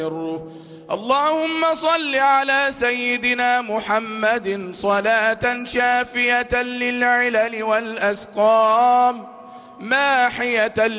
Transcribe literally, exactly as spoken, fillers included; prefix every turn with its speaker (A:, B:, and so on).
A: اللهم صل على سيدنا محمد صلاة شافية للعلل والأسقام ماحية